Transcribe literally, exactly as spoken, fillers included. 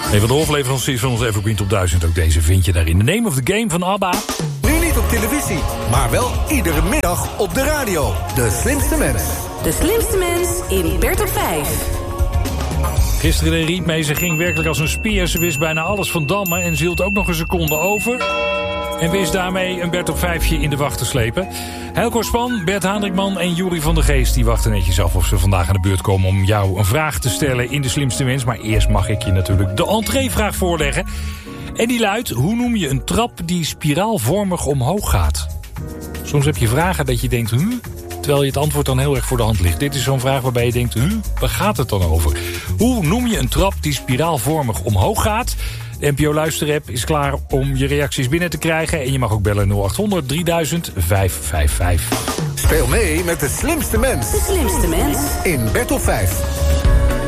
Een van de hoofdleveranciers van onze Evergreen Top duizend. Ook deze vind je daarin. The Name of the Game van ABBA. Nu niet op televisie, maar wel iedere middag op de radio. De slimste mens. De slimste mens in Bert op vijf. Gisteren de Riet ze ging werkelijk als een speer. Ze wist bijna alles van dammen en ze hield ook nog een seconde over. En wist daarmee een Bert op vijfje in de wacht te slepen. Helco Span, Bert Haandrikman en Jury van der Geest... die wachten netjes af of ze vandaag aan de beurt komen... om jou een vraag te stellen in de slimste mens. Maar eerst mag ik je natuurlijk de entreevraag voorleggen. En die luidt, hoe noem je een trap die spiraalvormig omhoog gaat? Soms heb je vragen dat je denkt... Hm? Terwijl je het antwoord dan heel erg voor de hand ligt. Dit is zo'n vraag waarbij je denkt, hm? Waar gaat het dan over? Hoe noem je een trap die spiraalvormig omhoog gaat? De N P O-luisterapp is klaar om je reacties binnen te krijgen. En je mag ook bellen nul achthonderd drieduizend vijfhonderdvijfenvijftig. Speel mee met de slimste mens. De slimste mens in Bert op vijf.